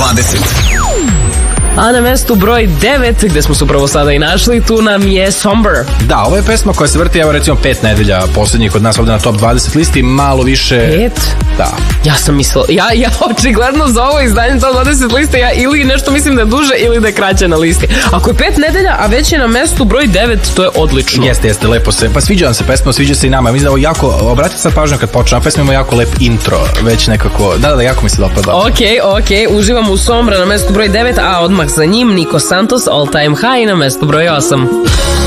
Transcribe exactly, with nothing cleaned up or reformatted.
dvadeset. A na mestu broj devet, gde smo se upravo sada i našli, tu nam je Somber. Da, ovo je pesma koja se vrti, evo recimo pet nedelja poslednjih kod nas ovde na top dvadeset listi, malo više... Pet? Da. Ja sam mislila, ja, ja očigledno za ovo izdanje top dvadeset liste, ja ili nešto mislim da je duže ili da je kraće na listi. Ako je pet nedelja, a već je na mestu broj devet, to je odlično. Jeste, jeste, lepo se, pa sviđa nam se pesma, sviđa se i nama. Mislim da ovo jako, obratite sad pažnju kad počne, pesma ima jako lep intro, već nekako, da, da, jako mi se dopada. Ok, ok, uživamo u Sombra na mestu broj devet, a odmah za njim Niko Santos, All Time High na mestu broj osam.